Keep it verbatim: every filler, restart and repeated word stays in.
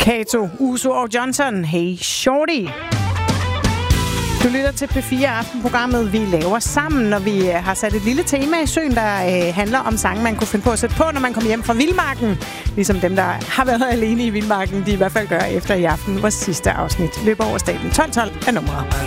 Kato, Uso og Johnson. Hey Shorty. Du lytter til P fire Aftenprogrammet, vi laver sammen, og vi har sat et lille tema i søen, der øh, handler om sange, man kunne finde på at sætte på, når man kommer hjem fra vildmarken. Ligesom dem, der har været alene i vildmarken, de i hvert fald gør efter i aften, vores sidste afsnit løber over staten. tolv tolv er nummeret.